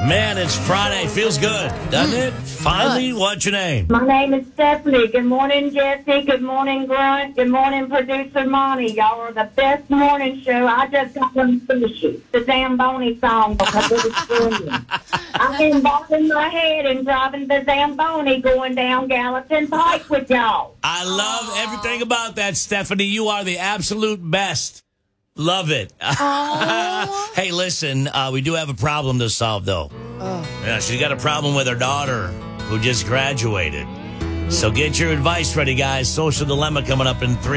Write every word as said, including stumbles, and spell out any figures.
Man, it's Friday. Feels good, doesn't it? Finally, what's your name? My name is Stephanie. Good morning, Jesse. Good morning, Grunt. Good morning, producer Monty. Y'all are the best morning show. I just got one finish it. The Zamboni song because it was brilliant. I've been bobbing my head and driving the Zamboni going down Gallatin Pike with y'all. I love everything about that, Stephanie. You are the absolute best. Love it. Hey, listen, uh, we do have a problem to solve, though. Oh. Yeah, she's got a problem with her daughter who just graduated. So get your advice ready, guys. Social Dilemma coming up in three.